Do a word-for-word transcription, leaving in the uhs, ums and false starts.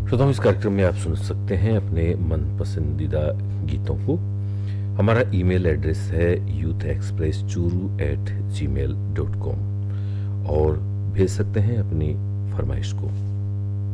श्रोताओं, इस कार्यक्रम में आप सुन सकते हैं अपने मन पसंदीदा गीतों को। हमारा ईमेल एड्रेस है यूथ एक्सप्रेस चूरू एट जी मेल डॉट कॉम और भेज सकते हैं अपनी फरमाइश को।